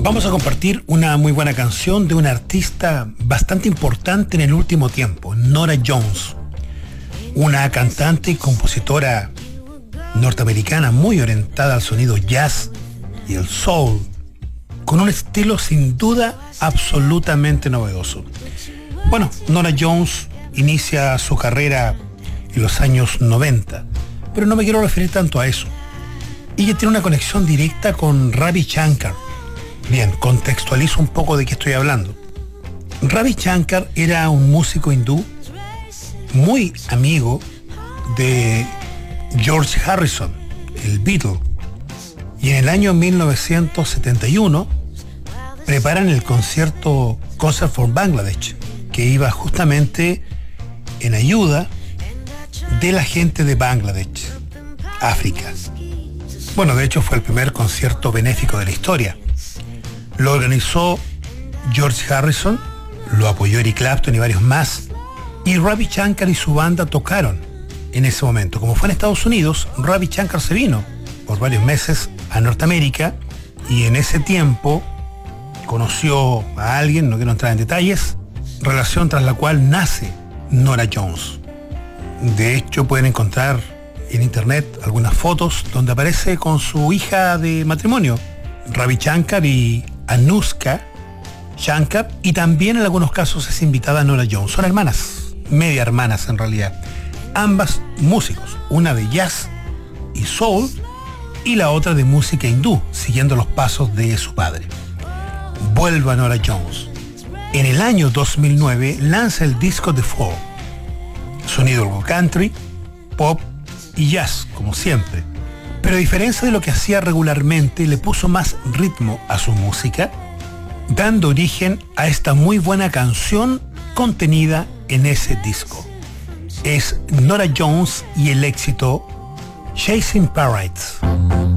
Vamos a compartir una muy buena canción de una artista bastante importante en el último tiempo, Norah Jones, una cantante y compositora norteamericana muy orientada al sonido jazz y el soul, con un estilo sin duda absolutamente novedoso. Bueno, Norah Jones inicia su carrera en los años 90, pero no me quiero referir tanto a eso. Ella tiene una conexión directa con Ravi Shankar. Bien, contextualizo un poco de qué estoy hablando. Ravi Shankar era un músico hindú muy amigo de George Harrison, el Beatle. Y en el año 1971 preparan el concierto Concert for Bangladesh, que iba justamente en ayuda de la gente de Bangladesh, África. Bueno, de hecho fue el primer concierto benéfico de la historia. Lo organizó George Harrison, lo apoyó Eric Clapton y varios más, y Ravi Shankar y su banda tocaron en ese momento. Como fue en Estados Unidos, Ravi Shankar se vino por varios meses a Norteamérica y en ese tiempo conoció a alguien, no quiero entrar en detalles, relación tras la cual nace Norah Jones. De hecho, pueden encontrar en internet algunas fotos donde aparece con su hija de matrimonio, Ravi Shankar y Anushka Shankar, y también en algunos casos es invitada Norah Jones. Son hermanas, media hermanas en realidad, ambas músicos, una de jazz y soul y la otra de música hindú, siguiendo los pasos de su padre. Vuelve a Norah Jones. En el año 2009 lanza el disco The Fall, sonido algo country, pop y jazz, como siempre. Pero a diferencia de lo que hacía regularmente, le puso más ritmo a su música, dando origen a esta muy buena canción contenida en ese disco. Es Norah Jones y el éxito Chasing Paradise.